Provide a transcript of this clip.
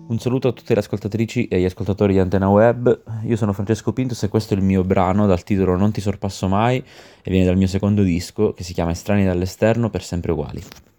Un saluto a tutte le ascoltatrici e gli ascoltatori di Antena Web. Io sono Francesco Pintos e questo è il mio brano dal titolo Non ti sorpasso mai e viene dal mio secondo disco che si chiama Estranei dall'esterno per sempre uguali.